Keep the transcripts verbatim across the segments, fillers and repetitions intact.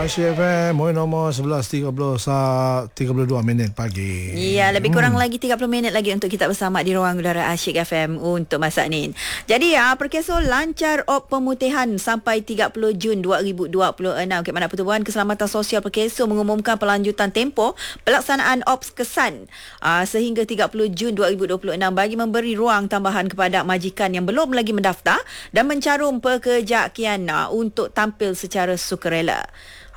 Asyik F M, Moin Nombor sebelas tiga puluh tiga puluh dua minit pagi. Ya, lebih kurang hmm. lagi tiga puluh minit lagi untuk kita bersama di ruang udara Asyik F M untuk masa ni. Jadi ya, Perkeso lancar op pemutihan sampai tiga puluh Jun dua ribu dua puluh enam. Khidmat Pertubuhan Keselamatan Sosial Perkeso mengumumkan pelanjutan tempoh pelaksanaan ops kesan aa, sehingga tiga puluh Jun dua ribu dua puluh enam bagi memberi ruang tambahan kepada majikan yang belum lagi mendaftar dan mencarum pekerja Kiana untuk tampil secara sukarela.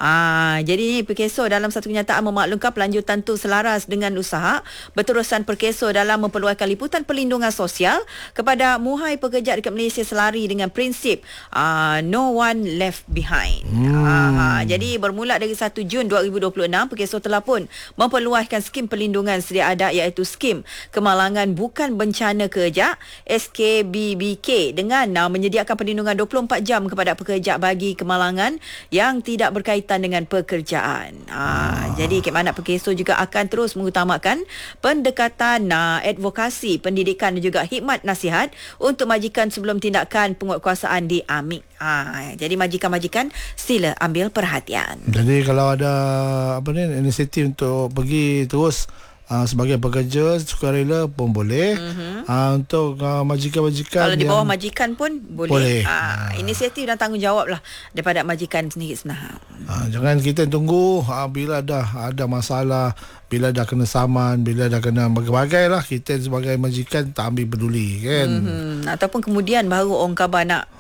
Ha, jadi ni Perkeso dalam satu kenyataan memaklumkan pelanjutan tu selaras dengan usaha berterusan Perkeso dalam memperluaskan liputan perlindungan sosial kepada muhai pekerja dekat Malaysia selari dengan prinsip uh, no one left behind. Hmm. Ha, jadi bermula dari satu Jun dua ribu dua puluh enam, Perkeso telah pun memperluaskan skim perlindungan sedia ada iaitu skim kemalangan bukan bencana kerja S K B B K dengan uh, menyediakan perlindungan dua puluh empat jam kepada pekerja bagi kemalangan yang tidak berkaitan dengan pekerjaan. Ha, ah. Jadi Khidmat Perkeso juga akan terus mengutamakan pendekatan uh, advokasi, pendidikan dan juga khidmat nasihat untuk majikan sebelum tindakan penguatkuasaan diambil. Ha, jadi majikan-majikan sila ambil perhatian. Jadi kalau ada apa ni inisiatif untuk pergi terus Uh, sebagai pekerja sukarela pun boleh. Uh-huh. Uh, untuk uh, majikan-majikan kalau di bawah majikan pun boleh, boleh. Uh, uh. Inisiatif dan tanggungjawab lah daripada majikan sendiri sebenarnya. Uh, jangan kita tunggu uh, bila dah ada masalah, bila dah kena saman, bila dah kena bagai-bagai lah, kita sebagai majikan tak ambil peduli kan. Uh-huh. Ataupun kemudian baru orang khabar nak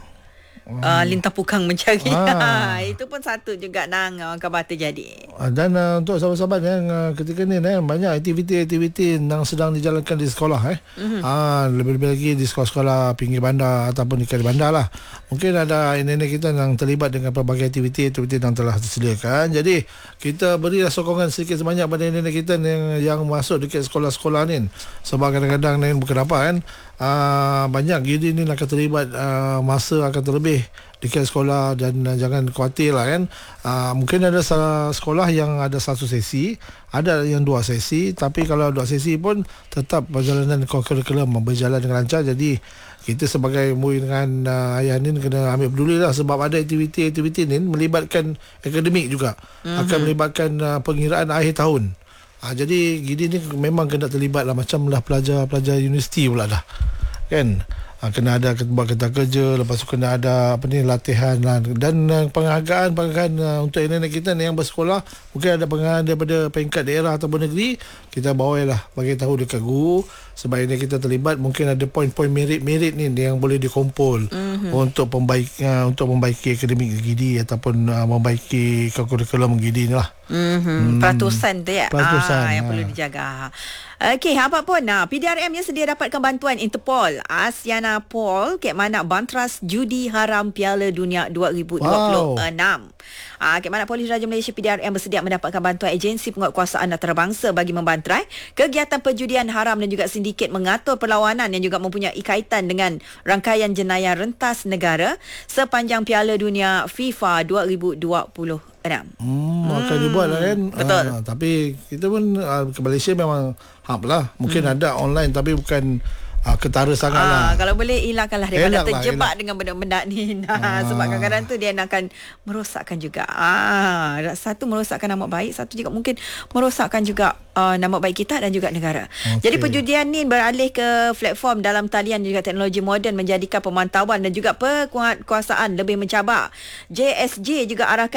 Uh, lintah pukang mencari. Ah. Itu pun satu juga nang orang khabar terjadi. Dan uh, untuk sahabat-sahabat yang uh, ketika ni eh, banyak aktiviti-aktiviti yang sedang dijalankan di sekolah eh. Mm-hmm. Ah, lebih-lebih lagi di sekolah-sekolah pinggir bandar ataupun di kiri bandar lah. Mungkin ada nenek kita yang terlibat dengan pelbagai aktiviti-aktiviti yang telah disediakan. Jadi kita berilah sokongan sedikit sebanyak pada nenek kita yang, yang masuk dekat sekolah-sekolah ni. Sebab kadang-kadang ni bukan apa kan. Uh, banyak gini ni akan terlibat uh, masa akan terlebih dekat sekolah dan uh, jangan khawatir lah kan. Uh, mungkin ada salah sekolah yang ada satu sesi, ada yang dua sesi, tapi kalau dua sesi pun tetap perjalanan kurikulum berjalan dengan lancar. Jadi kita sebagai murid dengan uh, ayah ni kena ambil peduli lah sebab ada aktiviti-aktiviti ni melibatkan akademik juga. Mm-hmm. Akan melibatkan uh, pengiraan akhir tahun. Ha, jadi gini ni memang kena terlibat lah macam lah pelajar-pelajar universiti pula dah kan. Ha, kena ada buat kerja kerja, lepas tu kena ada apa ni latihan lah. Dan uh, penghargaan penghargaan uh, untuk nenek kita ni yang bersekolah, mungkin ada penghargaan daripada peringkat daerah ataupun negeri, kita bawa lah bagi tahu dekat guru sebab ini kita terlibat. Mungkin ada poin-poin merit-merit ni yang boleh dikumpul mm-hmm. untuk pembaik uh, untuk membaiki akademik Gidi ataupun uh, membaiki kurikulum Gidi ni lah. Mm-hmm. Hmm. Peratusan tu ya. Peratusan ah, yang ha. perlu dijaga. Okey, apa pun nah, P D R M yang sedia dapatkan bantuan Interpol, Asiana Pol, Khidmat Bantras Judi Haram Piala Dunia dua ribu dua puluh enam. Wow. Ah, Khidmat Polis Raja Malaysia P D R M bersedia mendapatkan bantuan agensi penguatkuasaan antarabangsa bagi membantrai kegiatan perjudian haram dan juga sindiket mengatur perlawanan yang juga mempunyai kaitan dengan rangkaian jenayah rentas negara sepanjang Piala Dunia FIFA dua ribu dua puluh enam. Hmm, akan hmm. dibuat lah kan. Betul. Uh, tapi kita pun uh, ke Malaysia memang hub lah. Mungkin hmm. ada online tapi bukan uh, ketara sangat ah, lah. Kalau boleh elakkanlah daripada elak terjebak lah, dengan benda-benda ni. Ah. Sebab kadang-kadang tu dia akan merosakkan juga. Ah, satu merosakkan nama baik, satu juga mungkin merosakkan juga uh, nama baik kita dan juga negara. Okay. Jadi perjudian ni beralih ke platform dalam talian dan juga teknologi moden menjadikan pemantauan dan juga penguatkuasaan lebih mencabar. J S J juga arahkan